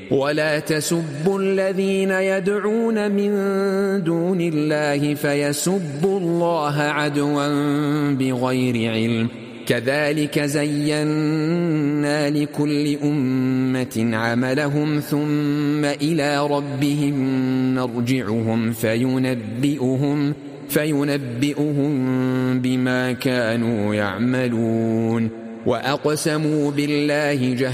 ولا تسبوا الذين يدعون من دون الله فيسبوا الله عدوا بغير علم كذلك زينا لكل أمة عملهم ثم إلى ربهم مرجعهم فينبئهم بما كانوا يعملون وأقسموا بالله